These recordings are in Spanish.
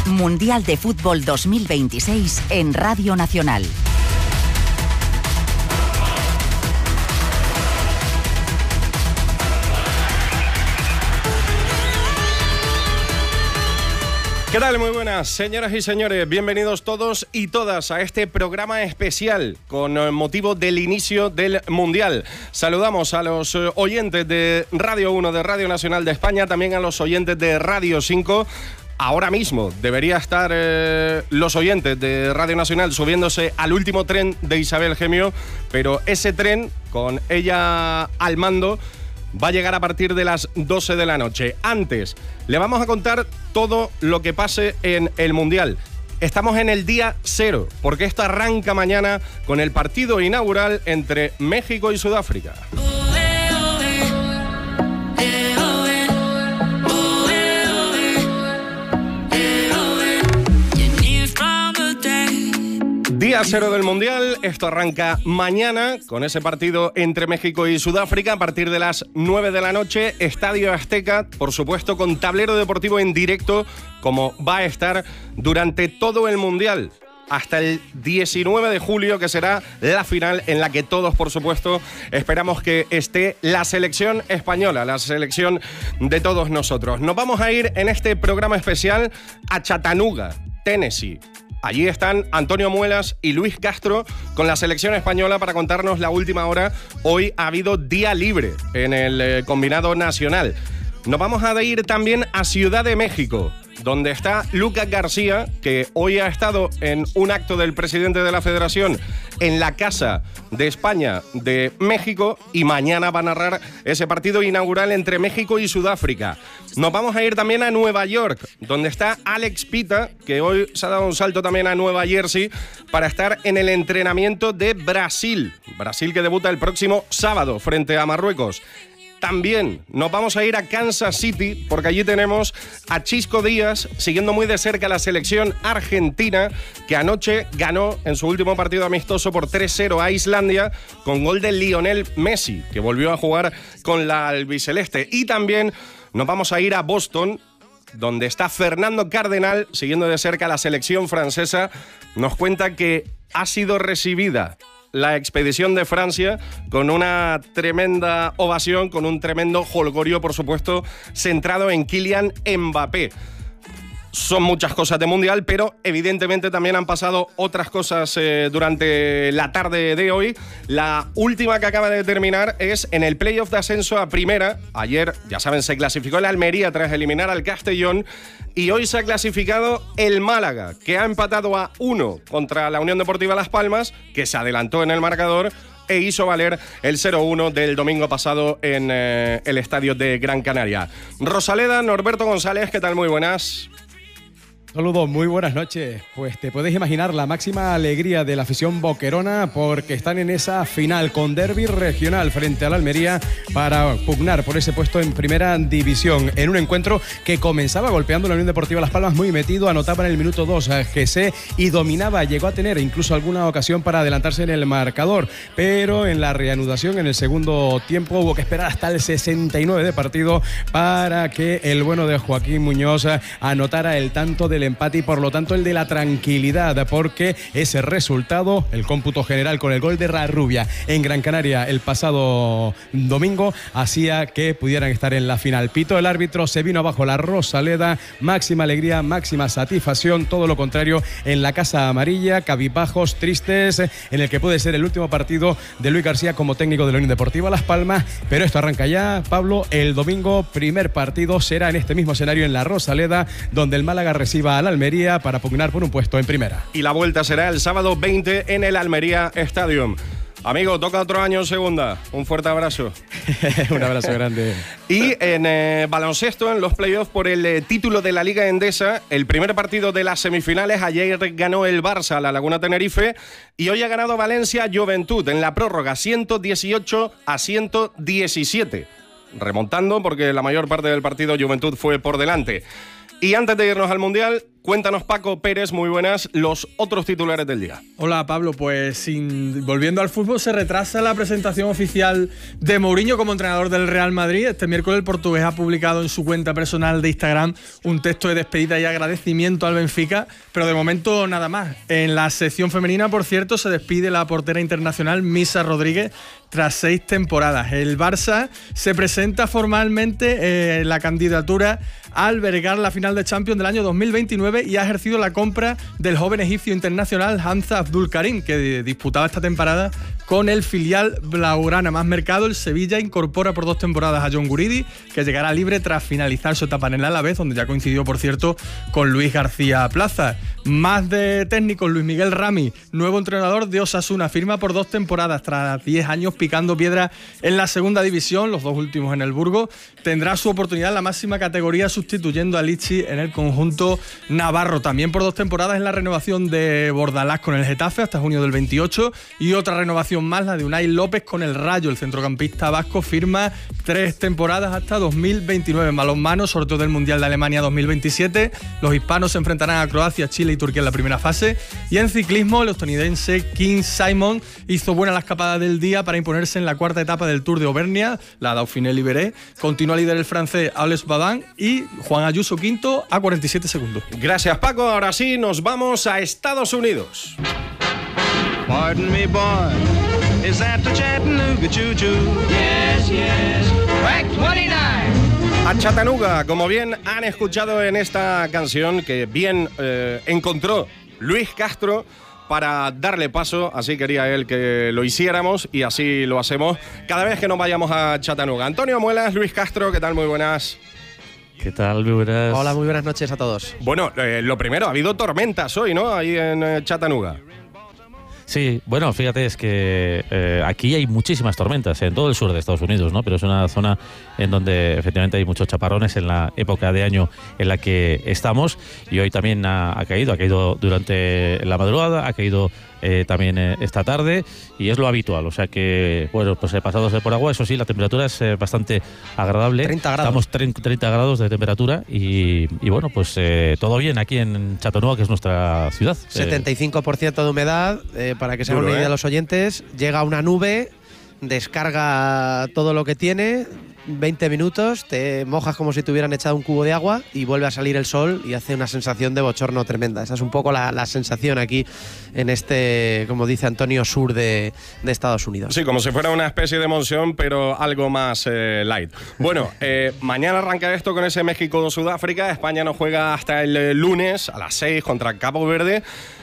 Mundial de Fútbol 2026 en Radio Nacional. ¿Qué tal? Muy buenas, señoras y señores. Bienvenidos todos y todas a este programa especial con motivo del inicio del Mundial. Saludamos a los oyentes de Radio 1, de Radio Nacional de España, también a los oyentes de Radio 5. Ahora mismo debería estar los oyentes de Radio Nacional subiéndose al último tren de Isabel Gemio, pero ese tren, con ella al mando, va a llegar a partir de las 12 de la noche. Antes, le vamos a contar todo lo que pase en el Mundial. Estamos en el día 0, porque esto arranca mañana con el partido inaugural entre México y Sudáfrica. Día 0 del Mundial, esto arranca mañana con ese partido entre México y Sudáfrica a partir de las 9 de la noche, Estadio Azteca, por supuesto con tablero deportivo en directo, como va a estar durante todo el Mundial, hasta el 19 de julio, que será la final en la que todos, por supuesto, esperamos que esté la selección española, la selección de todos nosotros. Nos vamos a ir en este programa especial a Chattanooga, Tennessee. Allí están Antonio Muelas y Luis Castro con la selección española para contarnos la última hora. Hoy ha habido día libre en el combinado nacional. Nos vamos a ir también a Ciudad de México, donde está Lucas García, que hoy ha estado en un acto del presidente de la Federación en la Casa de España de México, y mañana va a narrar ese partido inaugural entre México y Sudáfrica. Nos vamos a ir también a Nueva York, donde está Alex Pita, que hoy se ha dado un salto también a Nueva Jersey para estar en el entrenamiento de Brasil. Brasil que debuta el próximo sábado frente a Marruecos. También nos vamos a ir a Kansas City, porque allí tenemos a Chisco Díaz siguiendo muy de cerca la selección argentina, que anoche ganó en su último partido amistoso por 3-0 a Islandia con gol de Lionel Messi, que volvió a jugar con la albiceleste. Y también nos vamos a ir a Boston, donde está Fernando Cardenal siguiendo de cerca la selección francesa. Nos cuenta que ha sido recibida la expedición de Francia con una tremenda ovación, con un tremendo jolgorio, por supuesto, centrado en Kylian Mbappé. Son muchas cosas de Mundial, pero evidentemente también han pasado otras cosas durante la tarde de hoy. La última que acaba de terminar es en el playoff de ascenso a Primera. Ayer, ya saben, se clasificó el Almería tras eliminar al Castellón, y hoy se ha clasificado el Málaga, que ha empatado a 1 contra la Unión Deportiva Las Palmas, que se adelantó en el marcador e hizo valer el 0-1 del domingo pasado en el estadio de Gran Canaria. Rosaleda, Norberto González, ¿qué tal? Muy buenas. Saludos, muy buenas noches. Pues te puedes imaginar la máxima alegría de la afición boquerona, porque están en esa final con derbi regional frente al Almería para pugnar por ese puesto en Primera División, en un encuentro que comenzaba golpeando la Unión Deportiva Las Palmas muy metido. Anotaba en el minuto 2 a GC y dominaba, llegó a tener incluso alguna ocasión para adelantarse en el marcador, pero en la reanudación en el segundo tiempo hubo que esperar hasta el 69 de partido para que el bueno de Joaquín Muñoz anotara el tanto del empate y por lo tanto el de la tranquilidad, porque ese resultado, el cómputo general con el gol de Rarrubia en Gran Canaria el pasado domingo, hacía que pudieran estar en la final. Pito el árbitro, se vino abajo la Rosaleda, máxima alegría, máxima satisfacción, todo lo contrario en la Casa Amarilla, cabizbajos, tristes, en el que puede ser el último partido de Luis García como técnico de la Unión Deportiva Las Palmas, pero esto arranca ya, Pablo. El domingo, primer partido será en este mismo escenario en la Rosaleda, donde el Málaga reciba al Almería para pugnar por un puesto en Primera. Y la vuelta será el sábado 20 en el Almería Stadium. Amigo, toca otro año en segunda. Un fuerte abrazo. Un abrazo grande. Y en baloncesto, en los playoffs por el título de la Liga Endesa, el primer partido de las semifinales, ayer ganó el Barça a la Laguna Tenerife y hoy ha ganado Valencia Juventud en la prórroga 118-117. Remontando porque la mayor parte del partido Juventud fue por delante. Y antes de irnos al Mundial, Cuéntanos, Paco Pérez, muy buenas, los otros titulares del día. Hola, Pablo. Pues volviendo al fútbol, se retrasa la presentación oficial de Mourinho como entrenador del Real Madrid. Este miércoles el portugués ha publicado en su cuenta personal de Instagram un texto de despedida y agradecimiento al Benfica, pero de momento nada más. En la sección femenina, por cierto, se despide la portera internacional Misa Rodríguez tras 6 temporadas. El Barça se presenta formalmente la candidatura a albergar la final de Champions del año 2029 y ha ejercido la compra del joven egipcio internacional Hamza Abdul Karim, que disputaba esta temporada con el filial blaugrana. Más mercado, el Sevilla incorpora por 2 temporadas a John Guridi, que llegará libre tras finalizar su etapa en el Alavés, donde ya coincidió, por cierto, con Luis García Plaza. Más de técnicos, Luis Miguel Rami, nuevo entrenador de Osasuna, firma por 2 temporadas tras 10 años picando piedra en la segunda división, los 2 últimos en el Burgos. Tendrá su oportunidad en la máxima categoría sustituyendo a Lichi en el conjunto navarro. También por 2 temporadas en la renovación de Bordalás con el Getafe hasta junio del 28 y otra renovación más, la de Unai López con el Rayo. El centrocampista vasco firma 3 temporadas hasta 2029. En balonmano, sorteo del Mundial de Alemania 2027. Los hispanos se enfrentarán a Croacia, Chile y Turquía en la primera fase. Y en ciclismo, el estadounidense King Simon hizo buena la escapada del día para imponerse en la 4ª etapa del Tour de Auvernia, la Dauphiné-Libéré. Continúa líder el francés Alex Badin y Juan Ayuso quinto a 47 segundos. Gracias, Paco. Ahora sí, nos vamos a Estados Unidos. Pardon me, boy. Is that the Chattanooga choo-choo? Yes, yes. Track 29. A Chattanooga, como bien han escuchado en esta canción, que bien encontró Luis Castro para darle paso, así quería él que lo hiciéramos y así lo hacemos cada vez que nos vayamos a Chattanooga. Antonio Muelas, Luis Castro, ¿qué tal? Muy buenas. ¿Qué tal? Muy buenas. Hola, muy buenas noches a todos. Bueno, lo primero, ha habido tormentas hoy, ¿no? Ahí en Chattanooga. Sí, bueno, fíjate, es que aquí hay muchísimas tormentas en todo el sur de Estados Unidos, ¿no? Pero es una zona en donde efectivamente hay muchos chaparrones en la época de año en la que estamos, y hoy también ha caído durante la madrugada, ha caído también esta tarde, y es lo habitual, o sea que, bueno, pues pasados por agua, eso sí, la temperatura es bastante agradable. 30 grados. Estamos 30 grados de temperatura y bueno, pues todo bien aquí en Chattanooga, que es nuestra ciudad. 75% de humedad, para que se hagan una idea los oyentes, llega una nube, descarga todo lo que tiene, 20 minutos, te mojas como si te hubieran echado un cubo de agua y vuelve a salir el sol y hace una sensación de bochorno tremenda. Esa es un poco la sensación aquí en este, como dice Antonio, sur de Estados Unidos. Sí, como si fuera una especie de monzón, pero algo más light. Bueno, mañana arranca esto con ese México-Sudáfrica. España no juega hasta el lunes a las 6 contra Cabo Verde.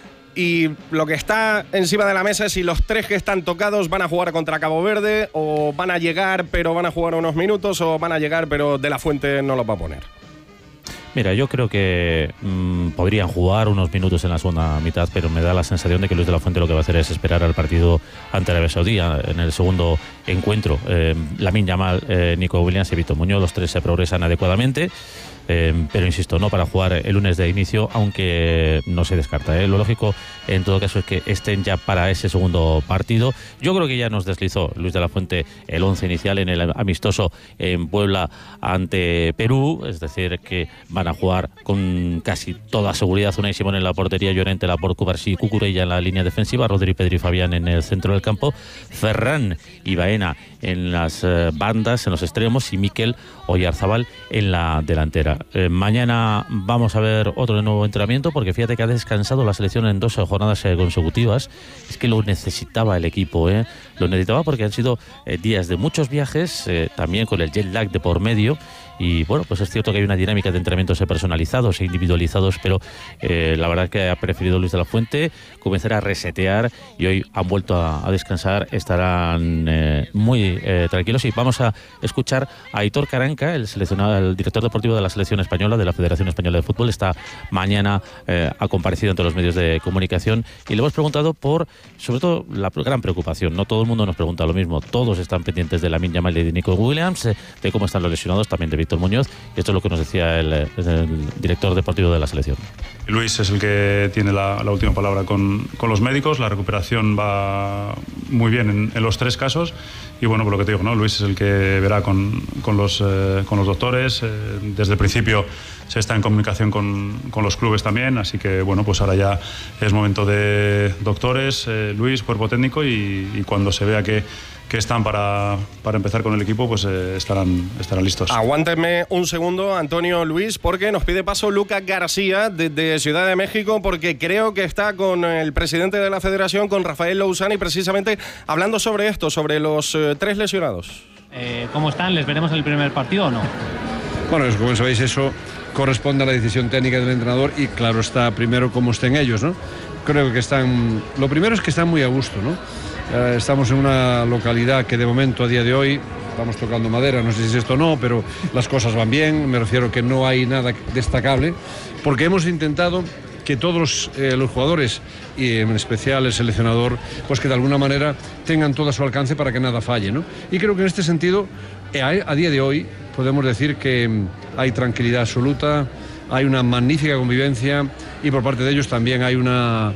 Y lo que está encima de la mesa es si los 3 que están tocados van a jugar contra Cabo Verde, o van a llegar pero van a jugar unos minutos, o van a llegar pero De La Fuente no los va a poner. Mira, yo creo que podrían jugar unos minutos en la segunda mitad, pero me da la sensación de que Luis de la Fuente lo que va a hacer es esperar al partido ante Arabia Saudí en el segundo encuentro. Lamine Yamal, Nico Williams y Víctor Muñoz, los 3 se progresan adecuadamente. Pero insisto, no para jugar el lunes de inicio, aunque no se descarta. Lo lógico en todo caso es que estén ya para ese segundo partido. Yo creo que ya nos deslizó Luis de la Fuente el 11 inicial en el amistoso en Puebla ante Perú, es decir, que van a jugar con casi toda seguridad Unai Simón en la portería, Llorente, Laporte, Cubarsí y Cucurella en la línea defensiva, Rodri, Pedri y Fabián en el centro del campo, Ferran y Baena en las bandas, en los extremos, y Mikel Oyarzabal en la delantera. Mañana vamos a ver otro nuevo entrenamiento, porque fíjate que ha descansado la selección en 2 jornadas consecutivas. Es que lo necesitaba el equipo, lo necesitaba porque han sido días de muchos viajes, también con el jet lag de por medio. Y bueno, pues es cierto que hay una dinámica de entrenamientos personalizados e individualizados, pero la verdad es que ha preferido Luis de la Fuente comenzar a resetear, y hoy han vuelto a descansar, estarán muy tranquilos. Y vamos a escuchar a Aitor Caranca, el director deportivo de la selección española, de la Federación Española de Fútbol. Esta mañana ha comparecido ante los medios de comunicación y le hemos preguntado por, sobre todo, la gran preocupación. No todo el mundo nos pregunta lo mismo, todos están pendientes de Lamine Yamal y de Nico Williams, de cómo están los lesionados, también de Víctor Víctor Muñoz, y esto es lo que nos decía el director deportivo de la selección. Luis es el que tiene la última palabra con los médicos. La recuperación va muy bien en los 3 casos. Y bueno, por lo que te digo, ¿no? Luis es el que verá con los doctores. Desde el principio se está en comunicación con los clubes también. Así que bueno, pues ahora ya es momento de doctores, Luis, cuerpo técnico, y cuando se vea que están para empezar con el equipo, pues estarán listos. Aguántenme un segundo, Antonio, Luis, porque nos pide paso Lucas García desde Ciudad de México, porque creo que está con el presidente de la federación, con Rafael Lousani, precisamente hablando sobre esto, sobre los 3 lesionados. ¿Cómo están? ¿Les veremos en el primer partido o no? Bueno, como sabéis, eso corresponde a la decisión técnica del entrenador y claro está primero cómo estén ellos, ¿no? Creo que lo primero es que están muy a gusto, ¿no? Estamos en una localidad que de momento, a día de hoy, estamos tocando madera, no sé si es esto o no, pero las cosas van bien, me refiero que no hay nada destacable, porque hemos intentado que todos los jugadores, y en especial el seleccionador, pues que de alguna manera tengan todo a su alcance para que nada falle, ¿no? Y creo que en este sentido, a día de hoy, podemos decir que hay tranquilidad absoluta, hay una magnífica convivencia y por parte de ellos también hay una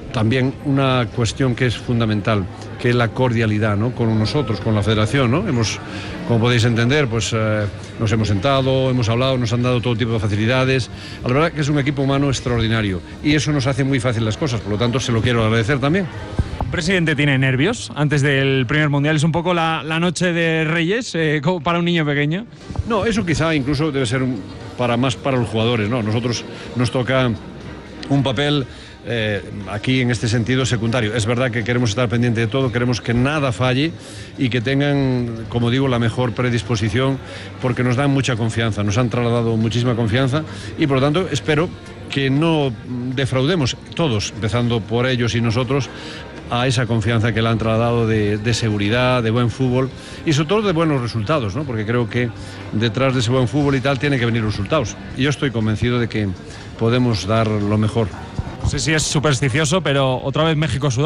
cuestión que es fundamental, que es la cordialidad, ¿no? Con nosotros, con la federación, ¿no? Como podéis entender, pues nos hemos sentado, hemos hablado, nos han dado todo tipo de facilidades. La verdad que es un equipo humano extraordinario y eso nos hace muy fácil las cosas, por lo tanto se lo quiero agradecer también. ¿El presidente tiene nervios antes del primer mundial? ¿Es un poco la noche de Reyes como para un niño pequeño? No, eso quizá incluso debe ser más para los jugadores, ¿no? Nosotros nos toca un papel aquí en este sentido secundario. Es verdad que queremos estar pendiente de todo, queremos que nada falle y que tengan, como digo, la mejor predisposición, porque nos dan mucha confianza, nos han trasladado muchísima confianza y por lo tanto espero que no defraudemos todos, empezando por ellos y nosotros, a esa confianza que le han trasladado de seguridad, de buen fútbol y sobre todo de buenos resultados, ¿no? Porque creo que detrás de ese buen fútbol y tal tienen que venir los resultados y yo estoy convencido de que podemos dar lo mejor. No sé si es supersticioso, pero otra vez México-Sudáfrica.